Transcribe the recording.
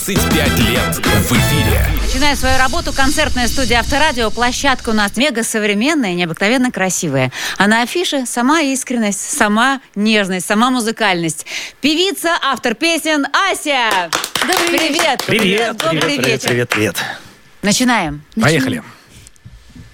25 лет в эфире. Начиная свою работу, концертная студия «Авторадио». Площадка у нас мега современная, необыкновенно красивая. А на афише сама искренность, сама нежность, сама музыкальность. Певица, автор песен Ася. Привет. Привет. Добрый вечер. Привет. Начинаем. Поехали.